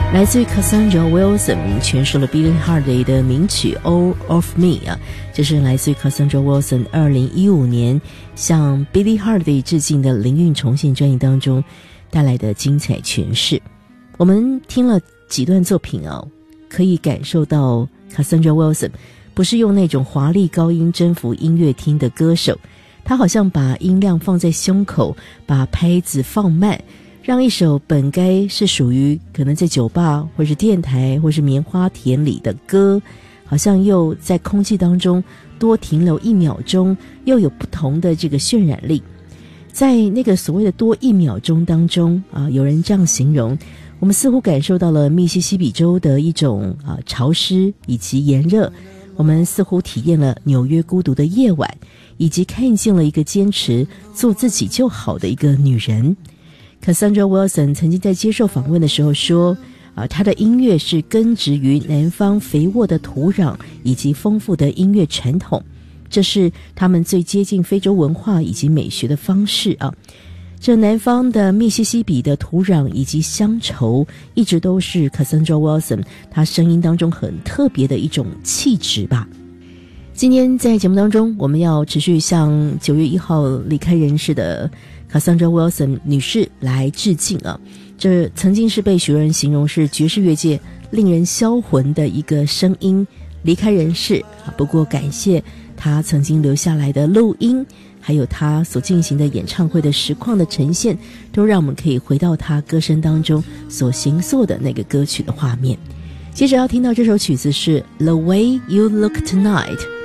来自于 Cassandra Wilson 诠释了 Billie Holiday 的名曲 All of Me 啊，这是来自于 Cassandra Wilson 2015年向 Billie Holiday 致敬的灵韵重现专辑当中带来的精彩诠释。我们听了几段作品啊，可以感受到 Cassandra Wilson 不是用那种华丽高音征服音乐厅的歌手，他好像把音量放在胸口，把拍子放慢，让一首本该是属于可能在酒吧或是电台或是棉花田里的歌，好像又在空气当中多停留1秒钟，又有不同的这个渲染力。在那个所谓的多1秒钟当中啊，有人这样形容，我们似乎感受到了密西西比州的一种潮湿以及炎热，我们似乎体验了纽约孤独的夜晚，以及看见了一个坚持做自己就好的一个女人。Cassandra Wilson 曾经在接受访问的时候说，她的音乐是根植于南方肥沃的土壤以及丰富的音乐传统，这是他们最接近非洲文化以及美学的方式啊。这南方的密西西比的土壤以及乡愁，一直都是 Cassandra Wilson 她声音当中很特别的一种气质吧。今天在节目当中，我们要持续向9月1号离开人世的Cassandra Wilson 女士来致敬啊！这曾经是被许多人形容是爵士乐界令人销魂的一个声音，离开人世啊。不过感谢她曾经留下来的录音，还有她所进行的演唱会的实况的呈现，都让我们可以回到她歌声当中所形塑的那个歌曲的画面。接着要听到这首曲子是 The Way You Look Tonight。